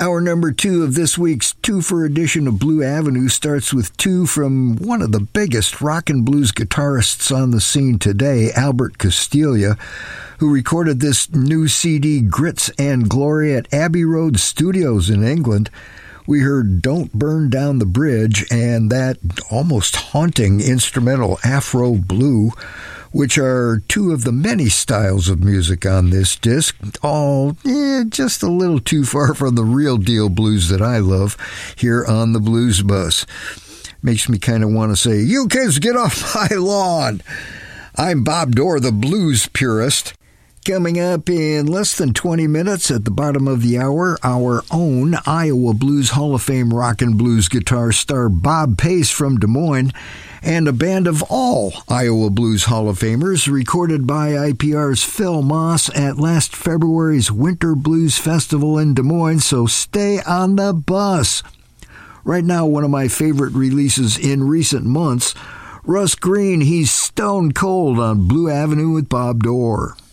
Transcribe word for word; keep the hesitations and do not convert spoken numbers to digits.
Hour number two of this week's two-for edition of Blue Avenue starts with two from one of the biggest rock and blues guitarists on the scene today, Albert Castiglia, who recorded this new C D, Grits and Glory, at Abbey Road Studios in England. We heard Don't Burn Down the Bridge and that almost haunting instrumental Afro Blue, which are two of the many styles of music on this disc, all eh, just a little too far from the real deal blues that I love here on the Blues Bus. Makes me kind of want to say, you kids get off my lawn. I'm Bob Dorr, the blues purist. Coming up in less than twenty minutes at the bottom of the hour, our own Iowa Blues Hall of Fame rock and blues guitar star Bob Pace from Des Moines, and a band of all Iowa Blues Hall of Famers recorded by I P R's Phil Moss at last February's Winter Blues Festival in Des Moines, so stay on the bus. Right now, one of my favorite releases in recent months, Russ Green, he's stone cold on Blue Avenue with Bob Dorr.